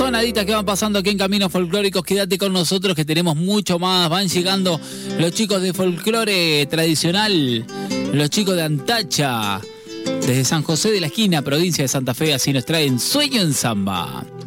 tonaditas que van pasando aquí en Caminos Folclóricos. Quédate con nosotros que tenemos mucho más. Van llegando los chicos de folclore tradicional, los chicos de Antacha, desde San José de la Esquina, provincia de Santa Fe. Así nos traen Sueño en Samba.